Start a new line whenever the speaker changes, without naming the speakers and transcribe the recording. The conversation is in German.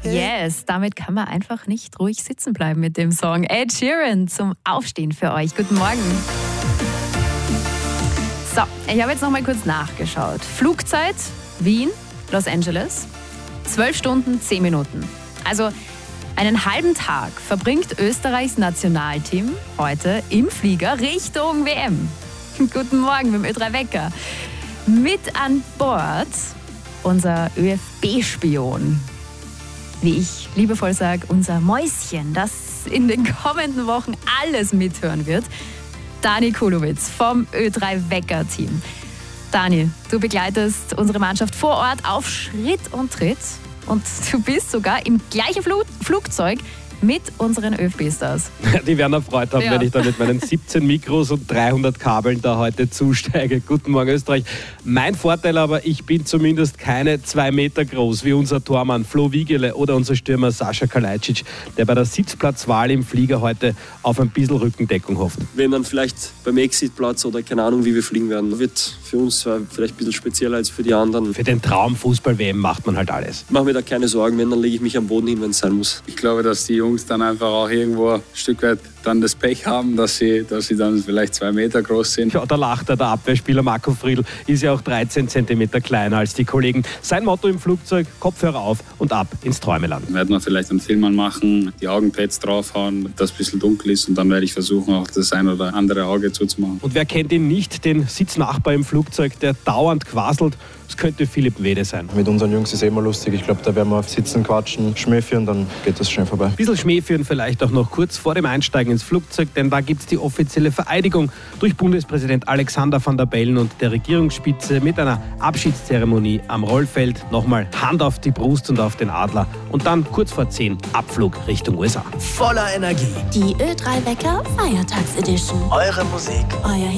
Yes, damit kann man einfach nicht ruhig sitzen bleiben mit dem Song. Ed Sheeran zum Aufstehen für euch. Guten Morgen. So, ich habe jetzt noch mal kurz nachgeschaut. Flugzeit Wien, Los Angeles, 12 Stunden, 10 Minuten. Also einen halben Tag verbringt Österreichs Nationalteam heute im Flieger Richtung WM. Guten Morgen mit dem Ö3 Wecker. Mit an Bord unser ÖFB-Spion. Wie ich liebevoll sage, unser Mäuschen, das in den kommenden Wochen alles mithören wird. Dani Kulowitz vom Ö3 Wecker-Team. Dani, du begleitest unsere Mannschaft vor Ort auf Schritt und Tritt. Und du bist sogar im gleichen Flugzeug mit unseren ÖFB-Stars.
Die werden erfreut haben, wenn ich da mit meinen 17 Mikros und 300 Kabeln da heute zusteige. Guten Morgen, Österreich. Mein Vorteil aber, ich bin zumindest keine 2 Meter groß, wie unser Tormann Flo Wiegele oder unser Stürmer Sascha Kalajdzic, der bei der Sitzplatzwahl im Flieger heute auf ein bisschen Rückendeckung hofft.
Wenn dann vielleicht beim Exitplatz oder keine Ahnung, wie wir fliegen werden, wird für uns vielleicht ein bisschen spezieller als für die anderen.
Für den Traum Fußball-WM macht man halt alles.
Ich mache mir da keine Sorgen, wenn, dann lege ich mich am Boden hin, wenn es sein muss.
Ich glaube, dass die Jungs dann einfach auch irgendwo ein Stück weit dann das Pech haben, dass sie dann vielleicht 2 Meter groß sind.
Ja, da lacht er, der Abwehrspieler Marco Friedl ist ja auch 13 Zentimeter kleiner als die Kollegen. Sein Motto im Flugzeug, Kopfhörer auf und ab ins Träumeland.
Werden wir vielleicht einen Film machen, die Augenpads draufhauen, dass es ein bisschen dunkel ist und dann werde ich versuchen, auch das ein oder andere Auge zuzumachen.
Und wer kennt ihn nicht, den Sitznachbar im Flugzeug, der dauernd quasselt? Das könnte Philipp Wede sein.
Mit unseren Jungs ist immer lustig. Ich glaube, da werden wir sitzen, quatschen, Schmäh führen, dann geht das schnell vorbei.
Ein bisschen Schmäh führen vielleicht auch noch kurz vor dem Einsteigen ins Flugzeug, denn da gibt es die offizielle Vereidigung durch Bundespräsident Alexander Van der Bellen und der Regierungsspitze mit einer Abschiedszeremonie am Rollfeld. Nochmal Hand auf die Brust und auf den Adler und dann kurz vor 10 Abflug Richtung USA.
Voller Energie.
Die Ö3 Wecker Feiertagsedition.
Eure Musik.
Euer